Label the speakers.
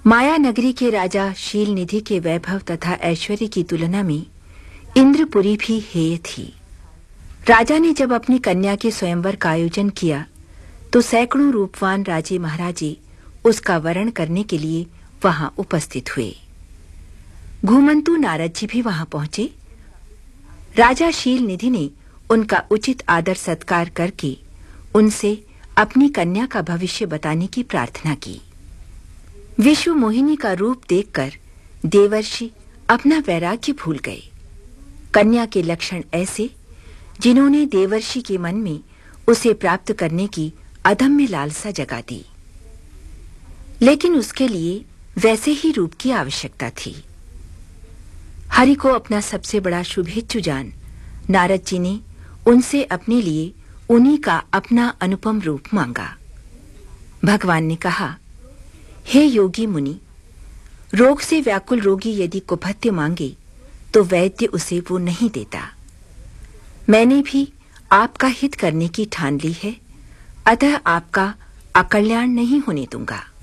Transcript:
Speaker 1: माया नगरी के राजा शीलनिधि के वैभव तथा ऐश्वर्य की तुलना में इंद्रपुरी भी हेय थी। राजा ने जब अपनी कन्या के स्वयंवर का आयोजन किया तो सैकड़ों रूपवान राजे महाराजे उसका वरण करने के लिए वहां उपस्थित हुए। घुमंतु नारद जी भी वहां पहुंचे। राजा शीलनिधि ने उनका उचित आदर सत्कार करके उनसे अपनी कन्या का भविष्य बताने की प्रार्थना की। विश्व मोहिनी का रूप देखकर देवर्षि अपना वैराग्य भूल गए। कन्या के लक्षण ऐसे जिन्होंने देवर्षि के मन में उसे प्राप्त करने की अदम्य लालसा जगा दी, लेकिन उसके लिए वैसे ही रूप की आवश्यकता थी। हरि को अपना सबसे बड़ा शुभेच्छु जान नारद जी ने उनसे अपने लिए उन्हीं का अपना अनुपम रूप मांगा। भगवान ने कहा, हे योगी मुनि, रोग से व्याकुल रोगी यदि कुपथ्य मांगे तो वैद्य उसे वो नहीं देता। मैंने भी आपका हित करने की ठान ली है, अतः आपका अकल्याण नहीं होने दूंगा।